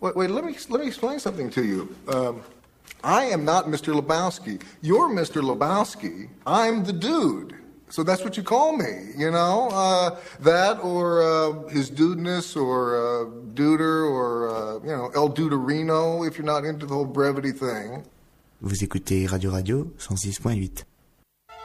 Wait, let me explain something to you. I am not Mr. Lebowski. You're Mr. Lebowski. I'm the dude. So that's what you call me, you know? That or his dudeness or duder or, El Duderino if you're not into the whole brevity thing. Vous écoutez Radio 106.8.